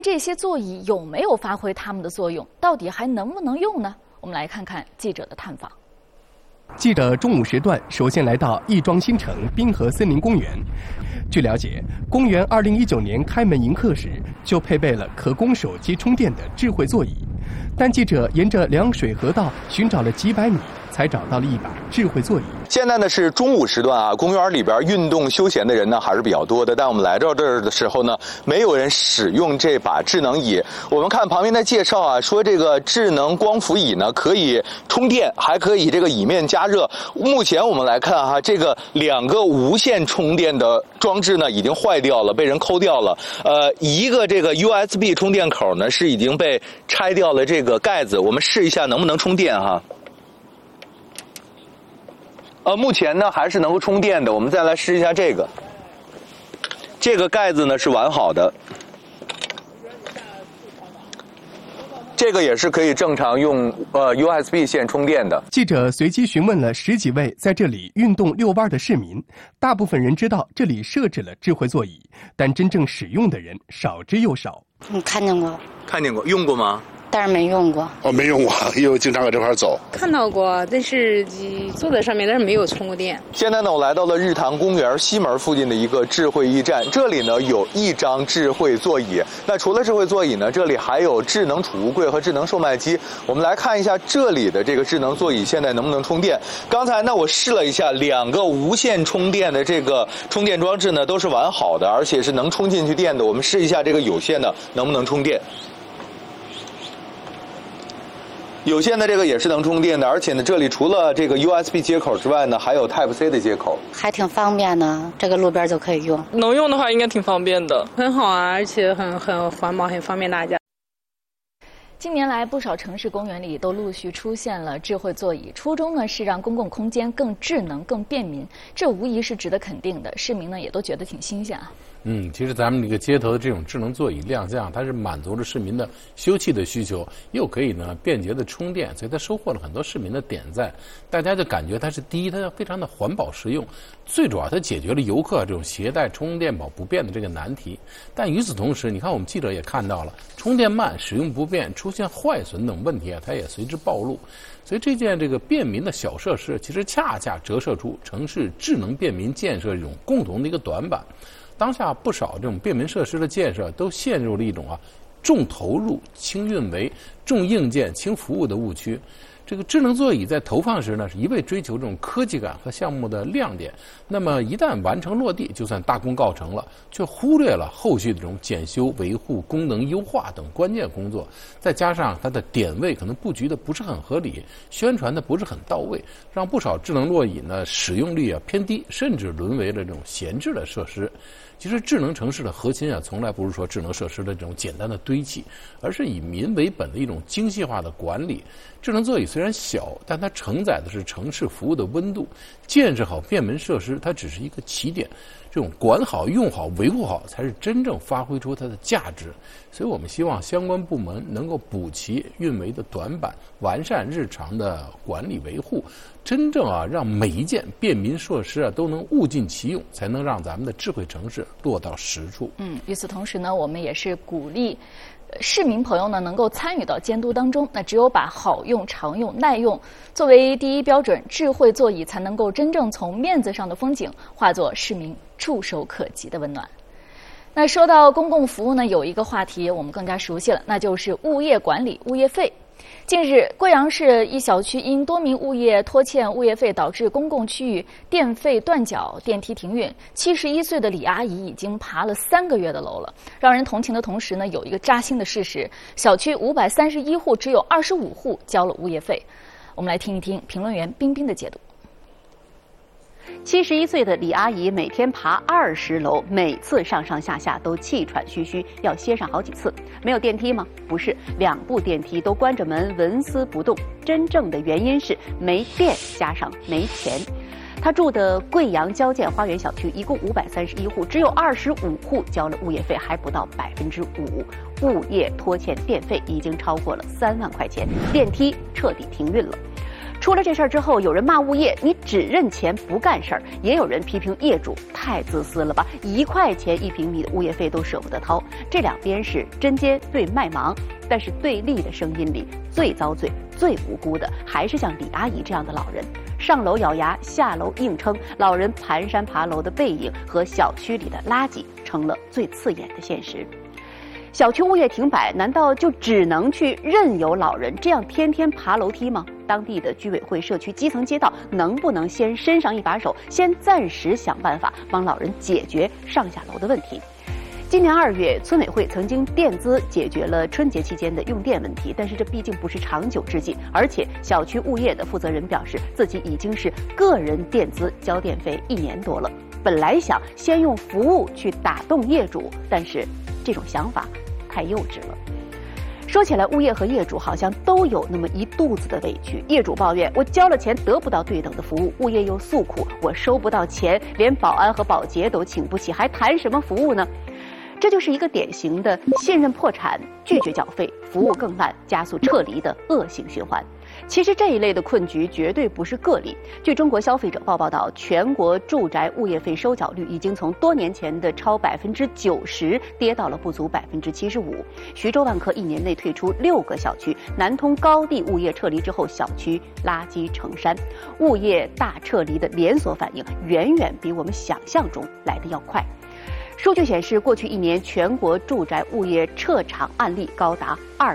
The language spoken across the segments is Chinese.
这些座椅有没有发挥它们的作用？到底还能不能用呢？我们来看看记者的探访。 记者中午时段首先来到亦庄新城滨河森林公园。据了解，公园2019年开门迎客时就配备了可供手机充电的智慧座椅，但记者沿着凉水河道寻找了几百米，才找到了一把智慧座椅。 现在呢是中午时段啊，公园里边运动休闲的人呢还是比较多的，但我们来到这儿的时候呢，没有人使用这把智能椅。我们看旁边的介绍啊，说这个智能光伏椅呢可以充电，还可以这个椅面加热。目前我们来看哈，这个2个无线充电的装置呢已经坏掉了，被人抠掉了。一个这个 USB 充电口呢是已经被拆掉了这个盖子，我们试一下能不能充电哈。目前呢还是能够充电的。我们再来试一下这个，这个盖子呢是完好的，这个也是可以正常用USB 线充电的。 记者随机询问了10几位在这里运动遛弯的市民，大部分人知道这里设置了智慧座椅，但真正使用的人少之又少。 看见过， 用过吗？ 但是没用过。 没用过，因为我经常搁这块走。 看到过，但是坐在上面，但是没有充过电。 现在呢，我来到了日坛公园西门附近的一个智慧驿站，这里呢有1张智慧座椅。那除了智慧座椅呢，这里还有智能储物柜和智能售卖机。我们来看一下这里的这个智能座椅现在能不能充电。刚才呢我试了一下，2个无线充电的这个充电装置呢都是完好的，而且是能充进去电的。我们试一下这个有线的能不能充电。有线的这个也是能充电的，而且呢，这里除了这个 USB 接口之外呢，还有 Type C 的接口， 还挺方便的。这个路边就可以用， 能用的话应该挺方便的， 很好啊，而且很环保，很方便大家。 近年来，不少城市公园里都陆续出现了智慧座椅，初衷呢是让公共空间更智能、更便民，这无疑是值得肯定的。市民呢也都觉得挺新鲜啊。 其实咱们这个街头的这种智能座椅亮相，它是满足了市民的休憩的需求，又可以呢便捷的充电，所以它收获了很多市民的点赞。大家就感觉它是第一，它非常的环保实用；最主要，它解决了游客这种携带充电宝不便的这个难题。但与此同时，你看我们记者也看到了，充电慢、使用不便、出现坏损等问题啊，它也随之暴露。所以这件这个便民的小设施，其实恰恰折射出城市智能便民建设这种共同的一个短板。当下不少这种便民设施的建设都陷入了一种重投入、轻运维、重硬件、轻服务的误区。这个智能座椅在投放时呢，是一味追求这种科技感和项目的亮点，那么一旦完成落地，就算大功告成了，却忽略了后续的这种检修、维护、功能优化等关键工作。再加上它的点位可能布局的不是很合理，宣传的不是很到位，让不少智能座椅呢使用率偏低，甚至沦为了这种闲置的设施。其实智能城市的核心从来不是说智能设施的这种简单的堆砌，而是以民为本的一种精细化的管理。智能座椅虽然小，但它承载的是城市服务的温度。建设好便民设施，它只是一个起点，这种管好、用好、维护好，才是真正发挥出它的价值。所以我们希望相关部门能够补齐运维的短板，完善日常的管理维护，真正让每一件便民设施都能物尽其用，才能让咱们的智慧城市落到实处。 与此同时呢，我们也是鼓励市民朋友呢能够参与到监督当中。那只有把好用、常用、耐用作为第一标准，智慧座椅才能够真正从面子上的风景化作市民触手可及的温暖。那说到公共服务呢，有一个话题我们更加熟悉了，那就是物业管理、物业费。近日，贵阳市一小区因多名物业拖欠物业费，导致公共区域电费断缴、电梯停运。71岁的李阿姨已经爬了3个月的楼了。让人同情的同时呢，有一个扎心的事实：小区531户只有25户交了物业费。我们来听一听评论员冰冰的解读。 71岁的李阿姨每天爬20楼，每次上上下下都气喘吁吁，要歇上好几次。没有电梯吗？不是，2部电梯都关着门，纹丝不动。真正的原因是没电加上没钱。她住的贵阳交建花园小区一共531户，只有25户交了物业费，还不到5%。物业拖欠电费已经超过了3万块钱，电梯彻底停运了。 出了这事儿之后，有人骂物业你只认钱不干事儿，也有人批评业主太自私了吧，1块钱1平米的物业费都舍不得掏。这两边是针尖对麦芒，但是对立的声音里最遭罪、最无辜的还是像李阿姨这样的老人。上楼咬牙，下楼硬撑，老人蹒跚爬楼的背影和小区里的垃圾成了最刺眼的现实。小区物业停摆，难道就只能去任由老人这样天天爬楼梯吗？当地的居委会、社区基层街道能不能先伸上一把手，先暂时想办法帮老人解决上下楼的问题？今年2月，村委会曾经垫资解决了春节期间的用电问题，但是这毕竟不是长久之计，而且小区物业的负责人表示，自己已经是个人垫资交电费1年多了。本来想先用服务去打动业主，但是这种想法太幼稚了。说起来，物业和业主好像都有那么一肚子的委屈。业主抱怨我交了钱得不到对等的服务，物业又诉苦我收不到钱，连保安和保洁都请不起，还谈什么服务呢？这就是一个典型的信任破产、拒绝缴费、服务更慢、加速撤离的恶性循环。其实这一类的困局绝对不是个例。据中国消费者报报道，全国住宅物业费收缴率已经从多年前的超90%跌到了不足75%。徐州万科1年内退出6个小区，南通高地物业撤离之后，小区垃圾成山，物业大撤离的连锁反应远远比我们想象中来得要快。数据显示，过去1年全国住宅物业撤场案例高达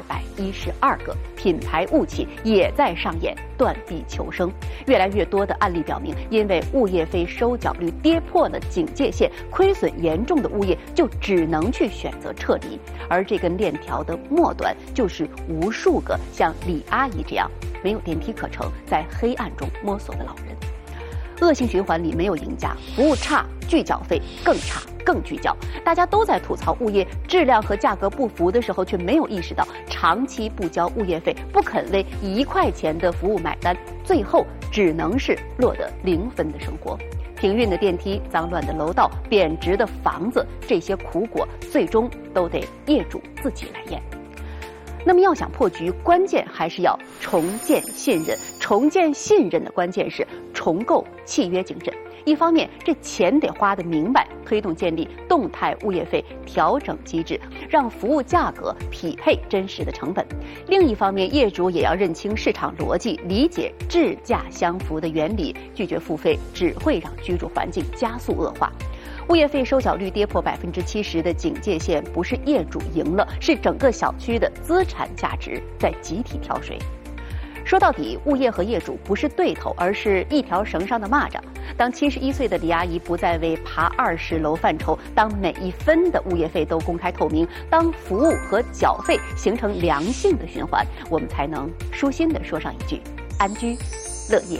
212个，品牌物企也在上演断臂求生。越来越多的案例表明，因为物业费收缴率跌破了警戒线，亏损严重的物业就只能去选择撤离，而这根链条的末端就是无数个像李阿姨这样没有电梯可乘，在黑暗中摸索的老人。恶性循环里没有赢家，服务差、拒缴费更差、更拒缴。大家都在吐槽物业质量和价格不符的时候，却没有意识到长期不交物业费，不肯为1块钱的服务买单，最后只能是落得0分的生活。停运的电梯、脏乱的楼道、贬值的房子，这些苦果最终都得业主自己来咽。那么要想破局，关键还是要重建信任。重建信任的关键是重构契约精神。一方面，这钱得花得明白，推动建立动态物业费调整机制，让服务价格匹配真实的成本；另一方面，业主也要认清市场逻辑，理解质价相符的原理，拒绝付费只会让居住环境加速恶化。物业费收缴率跌破70%的警戒线，不是业主赢了，是整个小区的资产价值在集体跳水。说到底，物业和业主不是对头，而是一条绳上的蚂蚱。当71岁的李阿姨不再为爬20楼犯愁，当每一分的物业费都公开透明，当服务和缴费形成良性的循环，我们才能舒心地说上一句：安居乐业。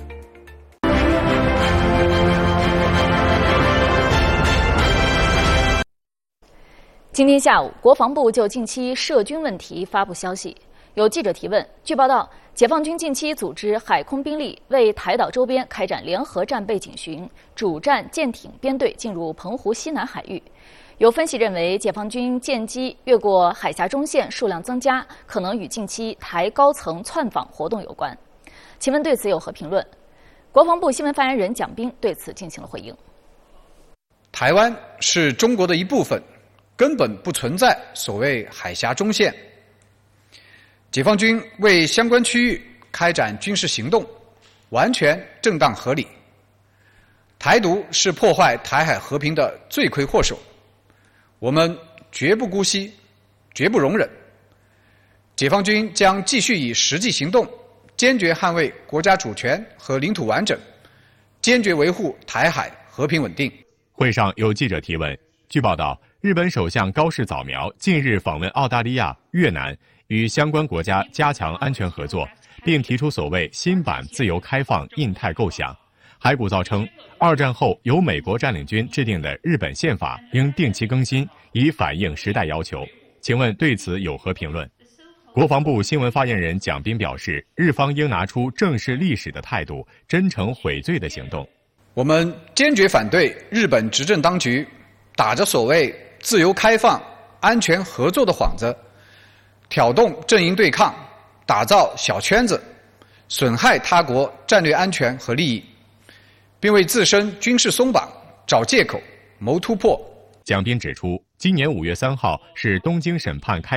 今天下午，国防部就近期涉军问题发布消息。有记者提问，据报道，解放军近期组织海空兵力为台岛周边开展联合战备警巡，主战舰艇编队进入澎湖西南海域。有分析认为，解放军舰机越过海峡中线数量增加，可能与近期台高层窜访活动有关。请问对此有何评论？国防部新闻发言人蒋斌对此进行了回应。 台湾是中国的一部分，根本不存在所谓海峡中线。解放军为相关区域开展军事行动，完全正当合理。台独是破坏台海和平的罪魁祸首，我们绝不姑息，绝不容忍。解放军将继续以实际行动，坚决捍卫国家主权和领土完整，坚决维护台海和平稳定。 会上有记者提问，据报道，日本首相高市早苗近日访问澳大利亚、越南，与相关国家加强安全合作，并提出所谓新版自由开放印太构想，还鼓噪称2战后由美国占领军制定的日本宪法应定期更新，以反映时代要求。请问对此有何评论？国防部新闻发言人蒋斌表示，日方应拿出正视历史的态度，真诚悔罪的行动。 我们坚决反对日本执政当局打着所谓自由开放、安全合作的幌子，挑动阵营对抗，打造小圈子， 损害他国战略安全和利益，并为自身军事松绑找借口、谋突破。 蒋斌指出，今年5月3号是东京审判开